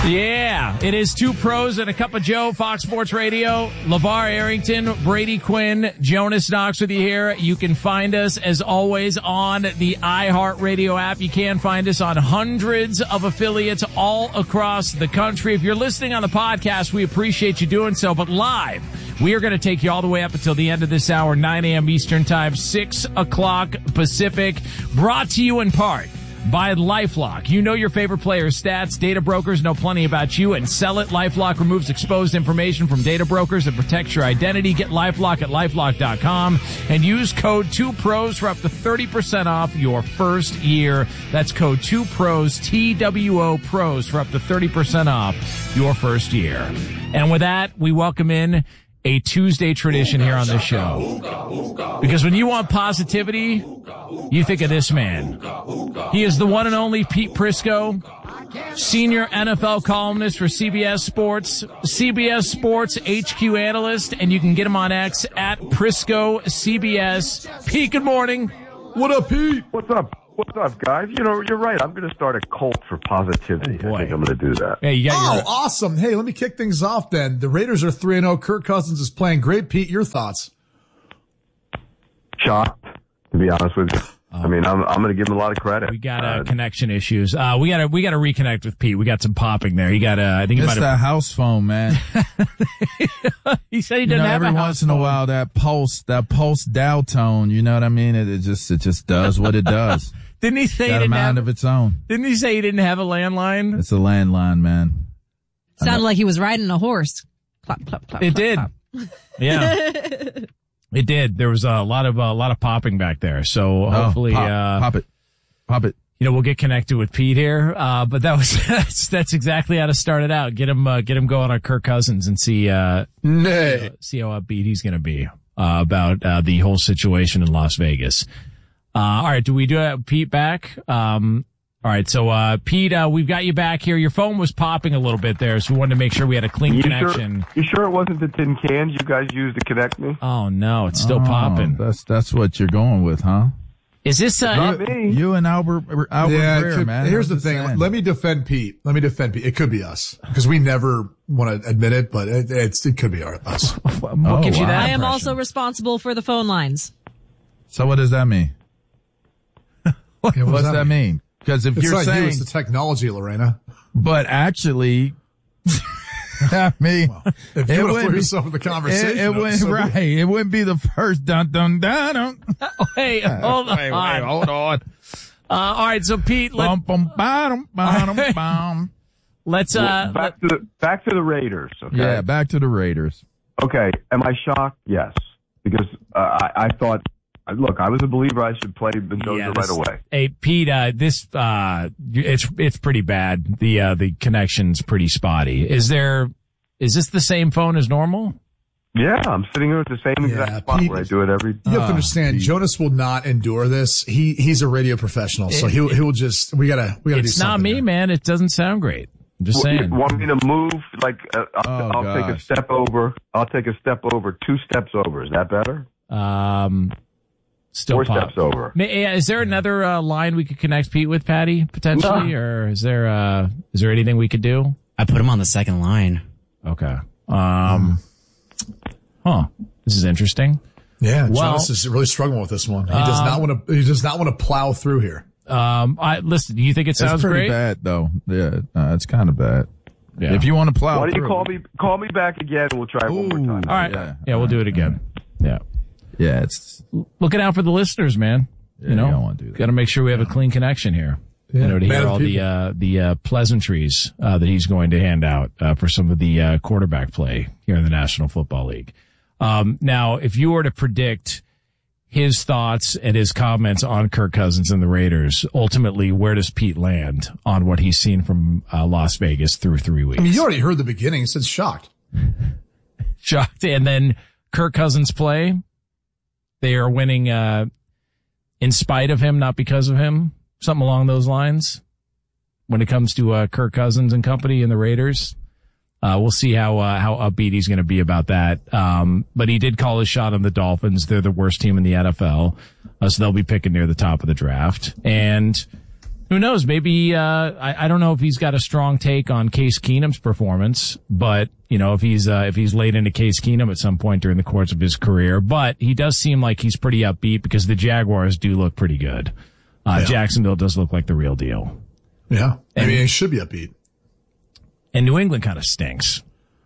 Yeah, it is Two Pros and a Cup of Joe, Fox Sports Radio. LeVar Arrington, Brady Quinn, Jonas Knox with you here. You can find us, as always, on the iHeartRadio app. You can find us on hundreds of affiliates all across the country. If you're listening on the podcast, we appreciate you doing so. But live, we are going to take you all the way up until the end of this hour, 9 a.m. Eastern Time, 6 o'clock Pacific. Brought to you in part by LifeLock. You know your favorite players' stats. Data brokers know plenty about you and sell it. LifeLock removes exposed information from data brokers and protects your identity. Get LifeLock at LifeLock.com and use code 2PROS for up to 30% off your first year. That's code 2PROS, TWO Pros, for up to 30% off your first year. And with that, we welcome in a Tuesday tradition here on the show. Because when you want positivity, you think of this man. He is the one and only Pete Prisco, senior NFL columnist for CBS Sports HQ analyst, and you can get him on X at Prisco CBS. Pete, good morning. What up, Pete? What's up? What's up, guys? You know, you're right. I'm going to start a cult for positivity. Oh, I think I'm going to do that. Hey, you got awesome. Hey, let me kick things off then. The Raiders are 3-0. Kirk Cousins is playing great. Pete, your thoughts? Shocked, to be honest with you. I mean, I'm going to give him a lot of credit. We got connection issues. We got to reconnect with Pete. We got some popping there. You got I think it's that house phone, man. He said he didn't have every a house once in a phone. while that pulse dial tone. You know what I mean? It just does what it does. Didn't he say he Got a didn't mind have? of its own. Didn't he say he didn't have a landline? It's a landline, man. Sounded like he was riding a horse. Plop, plop, plop. It plop, did. plop. Yeah. It did. There was a lot of popping back there. So hopefully, pop it. You know, we'll get connected with Pete here. But that's exactly how to start it out. Get him going on Kirk Cousins and see how upbeat he's going to be, about, the whole situation in Las Vegas. All right. Do we do Pete back? All right. So, Pete, we've got you back here. Your phone was popping a little bit there, so we wanted to make sure we had a clean connection. You sure it wasn't the tin cans you guys used to connect me? Oh no, it's still popping. That's what you're going with, huh? Is this, Not me. You and Albert Breer, man. Here's the I'm just thing. saying. Let me defend Pete. It could be us because we never want to admit it, but it could be us. what gives you that I am impression? also responsible for the phone lines. So what does that mean? Yeah, What's that mean? Because if It's you're not saying, you, it's the technology, Lorena. but actually, I mean, If you want to put yourself in the conversation, it wouldn't so be it. It wouldn't be the first dun dun dun dun. Hey, hold on. Wait, hold on. All right. So Pete, Bum, bum, bottom, bottom, bum. let's, Back to the Raiders. Okay. Yeah, back to the Raiders. Okay. Am I shocked? Yes. Because I thought, look, I was a believer I should play Mendoza right away. Hey, Pete, it's pretty bad. The connection's pretty spotty. Is this the same phone as normal? Yeah, I'm sitting here at the same exact spot Pete, where I do it every. You have to understand, Jonas will not endure this. He's a radio professional, so he'll just, we gotta do something. It's not me, here. man. It doesn't sound great. I'm just saying. Want me to move? Like, I'll take a step over. I'll take a step over, 2 steps over. Is that better? Still 4 pop. steps over. Is there another line we could connect Pete with, Patty, potentially, or is there anything we could do? I put him on the second line. Okay. This is interesting. Yeah, Well, Jonas is really struggling with this one. He does not want to. He does not want to plow through here. Listen. Do you think it sounds It's pretty great? bad, though. Yeah, it's kind of bad. Yeah. If you want to plow Why don't you through, call me back again and we'll try it one more time. All right. Yeah. We'll do it again. Yeah. Yeah, it's Looking out for the listeners, man. you don't want to do that. Got to make sure we have a clean connection here. Yeah, To man hear of all the the pleasantries that he's going to hand out for some of the quarterback play here in the National Football League. Now, if you were to predict his thoughts and his comments on Kirk Cousins and the Raiders, ultimately, where does Pete land on what he's seen from Las Vegas through 3 weeks? I mean, you already heard the beginning. He said shocked. Shocked. And then Kirk Cousins play. They are winning in spite of him, not because of him. Something along those lines when it comes to Kirk Cousins and company and the Raiders. We'll see how upbeat he's going to be about that. But he did call his shot on the Dolphins. They're the worst team in the NFL. So they'll be picking near the top of the draft. And Who knows? Maybe, I don't know if he's got a strong take on Case Keenum's performance, but, if he's laid into Case Keenum at some point during the course of his career, but he does seem like he's pretty upbeat because the Jaguars do look pretty good. Jacksonville does look like the real deal. Yeah. He should be upbeat. And New England kind of stinks,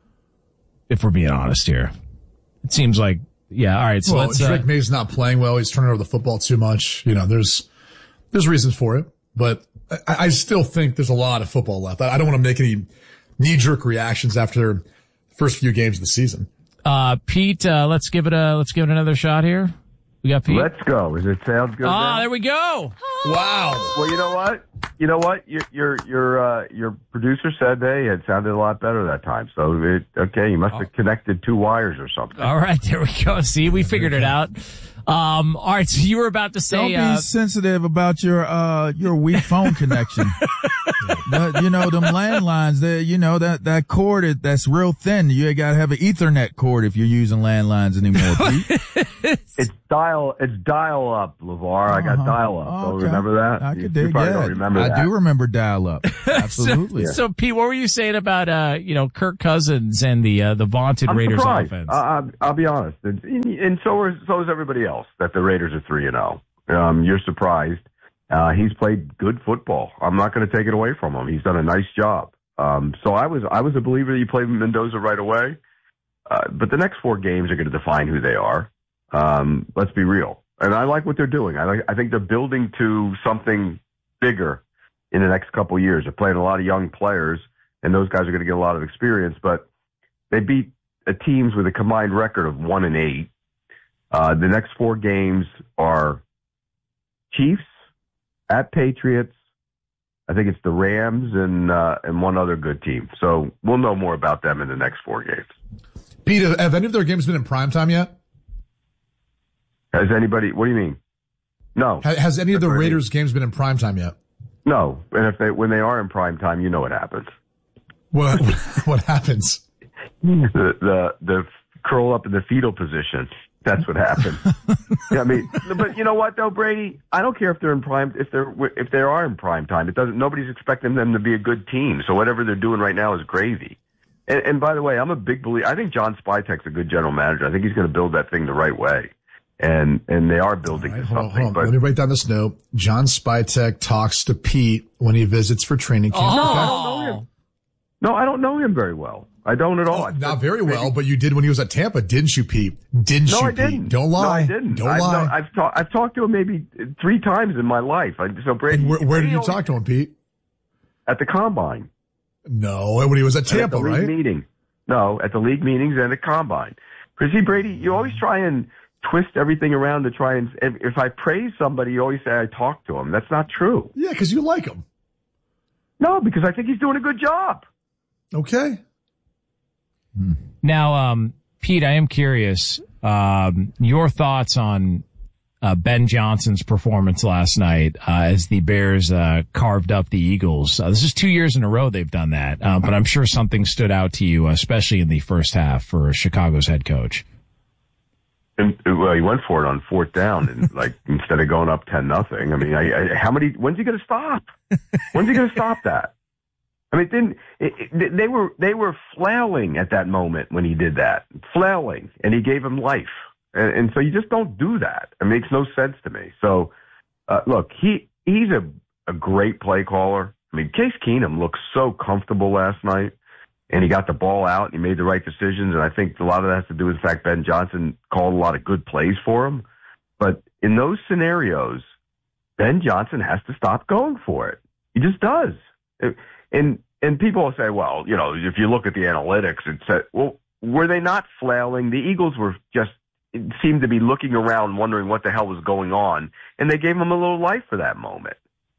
if we're being honest here. It seems like, yeah, all right, so let's... Drake May's not playing well. He's turning over the football too much. There's reasons for it, but I still think there's a lot of football left. I don't want to make any knee-jerk reactions after the first few games of the season. Pete, let's give it another shot here. We got Pete. Let's go. Does it sound good? There we go. Wow. Well, you know what? Your producer said, hey, it sounded a lot better that time. So, you must have connected two wires or something. All right, there we go. See, we figured it out. All right, so you were about to say... Don't be sensitive about your weak phone connection. Them landlines, that cord, that's real thin. You gotta have an Ethernet cord if you're using landlines anymore, Pete. It's dial up, LeVar. I got dial up. Oh, So okay. remember that? You probably don't remember that. I do remember dial up. Absolutely. So, Pete, what were you saying about Kirk Cousins and the vaunted Raiders surprised. offense? I'll be honest, and so is everybody else that the Raiders are 3-0. You're surprised. He's played good football. I'm not going to take it away from him. He's done a nice job. So I was a believer that you played Mendoza right away. But the next four games are going to define who they are. Let's be real. And I like what they're doing. I think they're building to something bigger in the next couple of years. They're playing a lot of young players, and those guys are going to get a lot of experience. But they beat teams with a combined record of 1-8. The next four games are Chiefs, at Patriots. I think it's the Rams and one other good team. So we'll know more about them in the next four games. Pete, have any of their games been in primetime yet? Has anybody? What do you mean? No. Has any of the Raiders games been in primetime yet? No. And when they are in primetime, you know what happens. What happens? The curl up in the fetal position. That's what happened. But you know what though, Brady? I don't care if they're in if they are in prime time. It doesn't. Nobody's expecting them to be a good team. So whatever they're doing right now is gravy. And by the way, I'm a big believer. I think John Spytek's a good general manager. I think he's going to build that thing the right way. And they are building to something. Hold on. Let me write down this note. John Spytek talks to Pete when he visits for training camp. I don't know him. No, I don't know him very well. I don't at all. Not very well, but you did when he was at Tampa, didn't you, Pete? Didn't you, Pete? Don't lie. No, I didn't. Don't lie. I've talked to him maybe 3 times in my life. So Brady, and where did you talk to him, Pete? At the Combine. No, when he was at Tampa, at the right? League meeting. No, at the league meetings and the Combine. Because see, Brady, you always try and twist everything around to try and. If I praise somebody, you always say I talked to him. That's not true. Yeah, because you like him. No, because I think he's doing a good job. Okay. Now, Pete, I am curious, your thoughts on Ben Johnson's performance last night as the Bears carved up the Eagles. This is 2 years in a row they've done that, but I'm sure something stood out to you, especially in the first half for Chicago's head coach. And, well, he went for it on 4th down, and instead of going up 10-0. I mean, when's he going to stop? When's he going to stop that? I mean, they were flailing at that moment when he did that, flailing, and he gave him life. And so you just don't do that. It makes no sense to me. So, look, he's a great play caller. I mean, Case Keenum looked so comfortable last night, and he got the ball out, and he made the right decisions, and I think a lot of that has to do with the fact Ben Johnson called a lot of good plays for him. But in those scenarios, Ben Johnson has to stop going for it. He just does. And people will say, well, if you look at the analytics, it said, well, were they not flailing? The Eagles were seemed to be looking around wondering what the hell was going on, and they gave him a little life for that moment.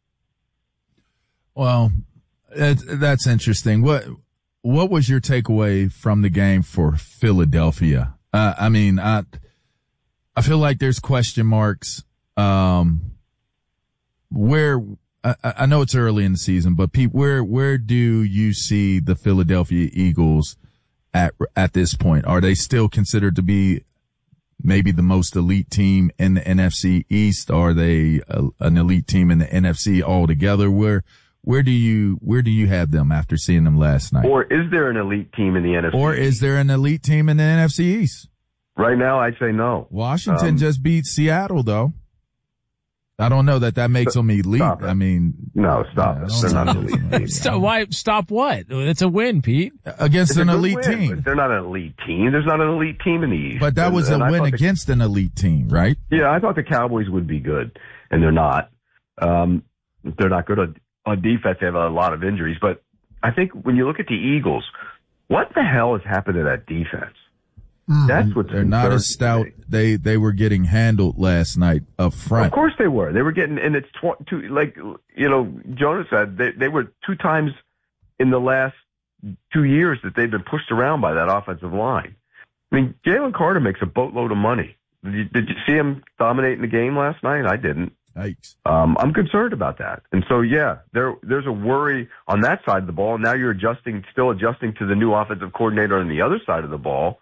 Well, that's interesting. What was your takeaway from the game for Philadelphia? I feel like there's question marks. Where I know it's early in the season, but Pete, where do you see the Philadelphia Eagles at this point? Are they still considered to be maybe the most elite team in the NFC East? Are they an elite team in the NFC altogether? Where do you have them after seeing them last night? Or is there an elite team in the NFC? Or is there an elite team in the NFC East? Right now, I'd say no. Washington just beat Seattle, though. I don't know that makes them elite. I mean, no, stop it. They're not an elite team. Why stop? What? It's a win, Pete, against an elite team. They're not an elite team. There's not an elite team in the East. But that was a win against an elite team, right? Yeah, I thought the Cowboys would be good, and they're not. They're not good on defense. They have a lot of injuries. But I think when you look at the Eagles, what the hell has happened to that defense? That's what's they're not as stout. They were getting handled last night up front. Of course they were. They were getting, and it's like Jonas said, they were 2 times in the last 2 years that they've been pushed around by that offensive line. I mean, Jalen Carter makes a boatload of money. Did you see him dominating the game last night? I didn't. Yikes. I'm concerned about that. And so, yeah, there's a worry on that side of the ball. Now you're still adjusting to the new offensive coordinator on the other side of the ball.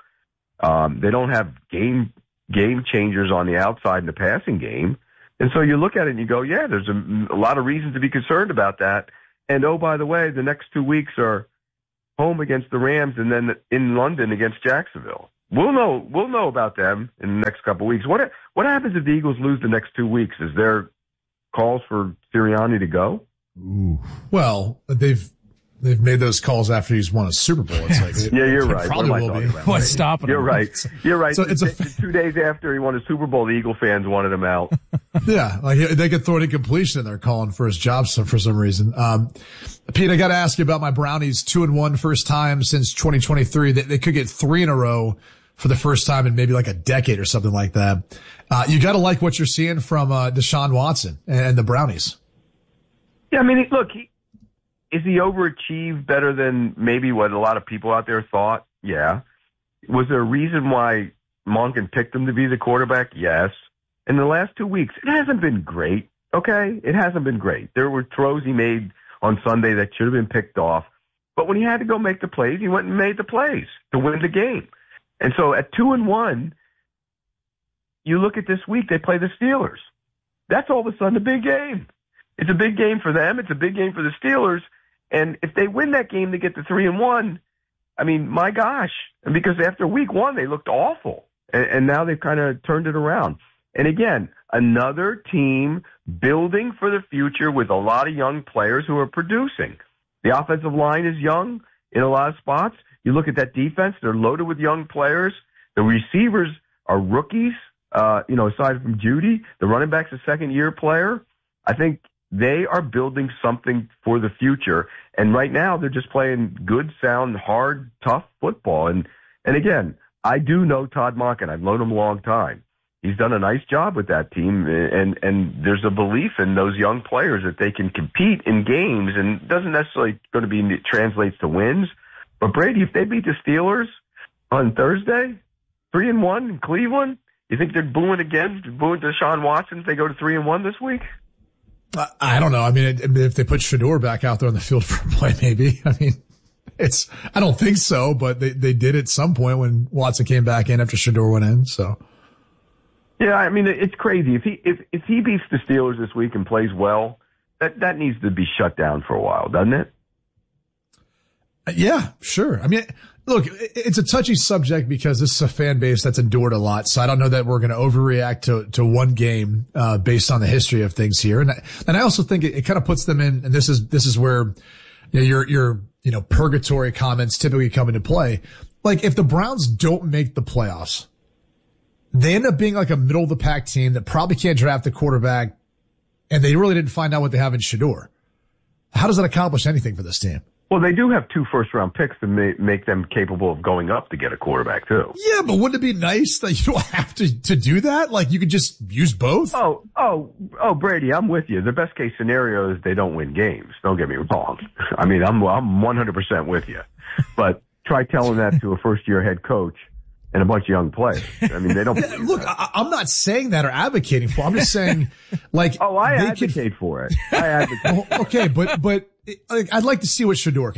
They don't have game changers on the outside in the passing game. And so you look at it and you go, yeah, there's a lot of reasons to be concerned about that. And, oh, by the way, the next 2 weeks are home against the Rams and then in London against Jacksonville. We'll know about them in the next couple of weeks. What happens if the Eagles lose the next 2 weeks? Is there calls for Sirianni to go? Ooh. Well, they've made those calls after he's won a Super Bowl. It's like, yeah, you're right. Probably will be. What's stopping him? You're right. You're right. So it's 2 days after he won a Super Bowl, the Eagle fans wanted him out. Yeah, like they could throw it in completion and they're calling for his job for some reason. Pete, I got to ask you about my Brownies. 2-1 first time since 2023. They could get 3 in a row for the first time in maybe like a decade or something like that. You got to like what you're seeing from Deshaun Watson and the Brownies. Yeah, I mean, look, is he overachieved better than maybe what a lot of people out there thought? Yeah. Was there a reason why Monken picked him to be the quarterback? Yes. In the last 2 weeks, it hasn't been great, okay? It hasn't been great. There were throws he made on Sunday that should have been picked off. But when he had to go make the plays, he went and made the plays to win the game. And so at 2-1, you look at this week, they play the Steelers. That's all of a sudden a big game. It's a big game for them. It's a big game for the Steelers. And if they win that game, they get to 3-1. I mean, my gosh. And because after week 1, they looked awful. And now they've kind of turned it around. And again, another team building for the future with a lot of young players who are producing. The offensive line is young in a lot of spots. You look at that defense, they're loaded with young players. The receivers are rookies, aside from Judy. The running back's a second-year player. I think they are building something for the future. And right now, they're just playing good, sound, hard, tough football. And again, I do know Todd Monken. I've known him a long time. He's done a nice job with that team, and there's a belief in those young players that they can compete in games, and it doesn't necessarily going to be translates to wins. But Brady, if they beat the Steelers on Thursday, 3-1 in Cleveland, you think they're booing Deshaun Watson if they go to 3-1 this week? I don't know. I mean, if they put Shedeur back out there on the field for a play, maybe. I mean, I don't think so, but they did at some point when Watson came back in after Shedeur went in. So. Yeah, I mean, it's crazy. If he beats the Steelers this week and plays well, that needs to be shut down for a while, doesn't it? Yeah, sure. I mean, look, it's a touchy subject because this is a fan base that's endured a lot. So I don't know that we're going to overreact to one game, based on the history of things here. And I also think it kind of puts them in, and this is where, your purgatory comments typically come into play. Like if the Browns don't make the playoffs, they end up being like a middle of the pack team that probably can't draft a quarterback, and they really didn't find out what they have in Shedeur. How does that accomplish anything for this team? Well, they do have 2 first-round picks to make them capable of going up to get a quarterback, too. Yeah, but wouldn't it be nice that you don't have to do that? Like, you could just use both? Oh, Brady, I'm with you. The best-case scenario is they don't win games. Don't get me wrong. I mean, I'm 100% with you. But try telling that to a first-year head coach and a bunch of young players. I mean, they don't. Look, I'm not saying that or advocating for it. I'm just saying, like. Oh, I advocate for it. I advocate. Okay, but I'd like to see what Shedeur can do.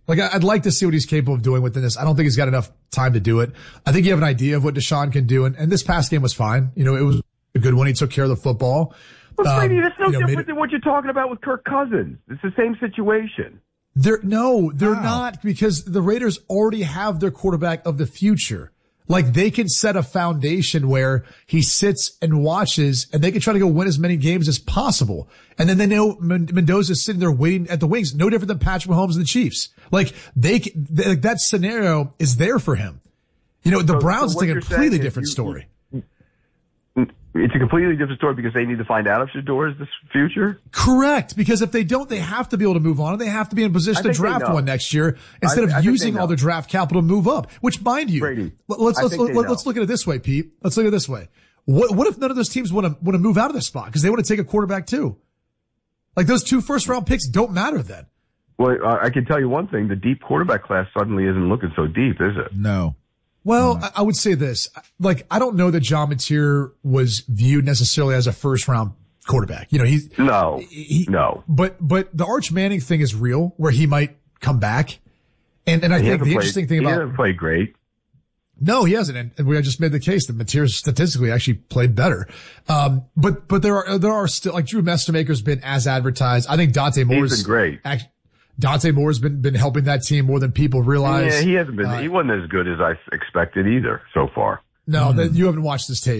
Like, I'd like to see what he's capable of doing within this. I don't think he's got enough time to do it. I think you have an idea of what Deshaun can do, and this past game was fine. You know, it was a good one. He took care of the football. Well, Brady, that's no different than what you're talking about with Kirk Cousins. It's the same situation. They're not, because the Raiders already have their quarterback of the future. Like, they can set a foundation where he sits and watches, and they can try to go win as many games as possible. And then they know Mendoza's sitting there waiting at the wings, no different than Patrick Mahomes and the Chiefs. Like, that scenario is there for him. You know, the Browns is a completely different story. It's a completely different story because they need to find out if Shador is the future? Correct. Because if they don't, they have to be able to move on, and they have to be in a position to draft one next year instead of using all their draft capital to move up, which, mind you, Brady, let's look at it this way, Pete. Let's look at it this way. What if none of those teams want to move out of this spot because they want to take a quarterback too? Like, those 2 first-round picks don't matter then. Well, I can tell you one thing. The deep quarterback class suddenly isn't looking so deep, is it? No. Well, I would say this. Like, I don't know that John Mateer was viewed necessarily as a first-round quarterback. You know, No. But the Arch Manning thing is real, where he might come back. And I think the interesting thing about... He hasn't played great. No, he hasn't. And we just made the case that Mateer statistically actually played better. But there are still, like, Drew Mestemaker's been as advertised. I think Dante Moore's... He's been great. Dante Moore's been helping that team more than people realize. Yeah, he hasn't been. He wasn't as good as I expected either so far. No, you haven't watched this tape.